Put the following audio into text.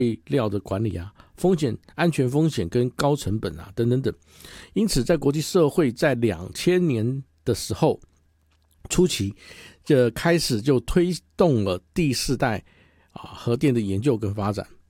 料的管理啊、安全风险跟高成本啊等等等。因此在国际社会在2000年的时候初期开始就推动了第4代核电的研究跟发展。